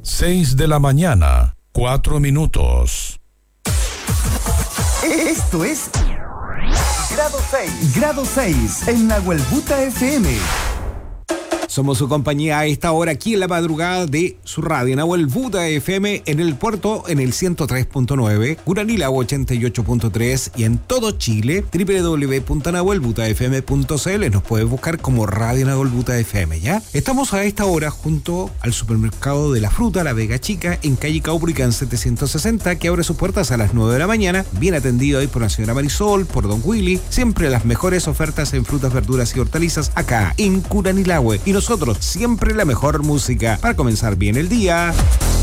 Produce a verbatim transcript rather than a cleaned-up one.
Seis de la mañana, cuatro minutos. Esto es Grado seis. Grado seis en Nahuelbuta F M. Somos su compañía a esta hora aquí en la madrugada de su radio Nahuelbuta F M en el puerto en el ciento tres punto nueve, Curanilahue ochenta y ocho punto tres y en todo Chile doble u doble u doble u punto nahuelbuta f m punto c l. Nos puedes buscar como Radio Nahuelbuta F M, ¿ya? Estamos a esta hora junto al supermercado de la fruta La Vega Chica en calle Caupolicán setecientos sesenta, que abre sus puertas a las nueve de la mañana, bien atendido ahí por la señora Marisol, por don Willy. Siempre las mejores ofertas en frutas, verduras y hortalizas acá en Curanilahue. Y nosotros siempre la mejor música para comenzar bien el día.